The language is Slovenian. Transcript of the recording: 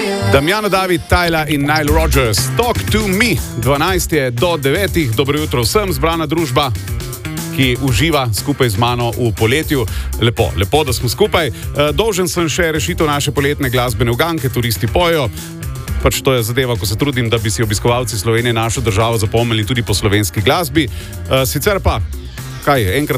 Damjano David, Tyla in Nile Rodgers. Talk to me. 12 je do 9. Dobro jutro vsem, zbrana družba, ki uživa skupaj z mano v poletju. Lepo, da smo skupaj. Dolžen sem še rešitev naše poletne glasbene uganke, turisti pojo. Pač to je zadeva, ko se trudim, da bi si obiskovalci Slovenije našo državo zapomnili tudi po slovenski glasbi. Sicer pa, kaj je, enkrat